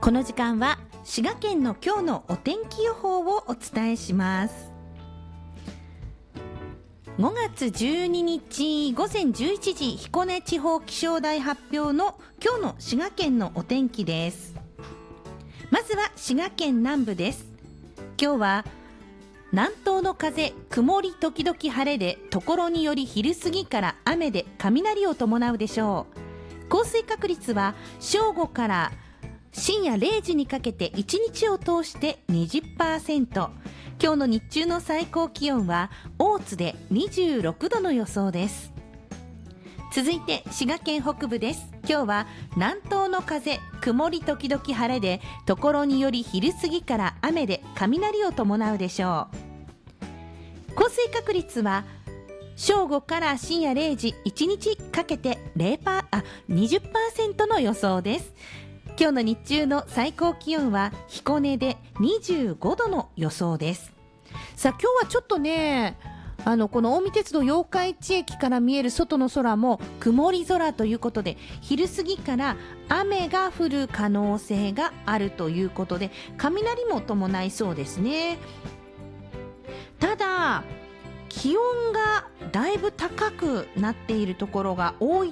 この時間は滋賀県の今日のお天気予報をお伝えします。5月12日午前11時、彦根地方気象台発表の今日の滋賀県のお天気です。まずは滋賀県南部です。今日は南東の風、曇り時々晴れで、ところにより昼過ぎから雨で雷を伴うでしょう。降水確率は正午から深夜0時にかけて1日を通して 20%。 今日の日中の最高気温は大津で26度の予想です。続いて滋賀県北部です。今日は南東の風、曇り時々晴れで、ところにより昼過ぎから雨で雷を伴うでしょう。降水確率は正午から深夜0時1日かけて 20% の予想です。今日の日中の最高気温は彦根で25度の予想です。さあ、今日はちょっとね、この近江鉄道八日市駅から見える外の空も曇り空ということで、昼過ぎから雨が降る可能性があるということで、雷も伴いそうですね。ただ気温がだいぶ高くなっているところが多い